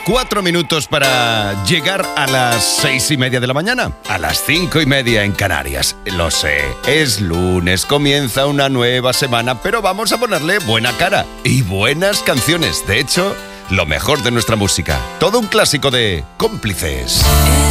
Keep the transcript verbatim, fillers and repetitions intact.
cuatro minutos para llegar a las seis y media de la mañana, a las cinco y media en Canarias. Lo sé, es lunes, comienza una nueva semana, pero vamos a ponerle buena cara y buenas canciones. De hecho, lo mejor de nuestra música, todo un clásico de Cómplices.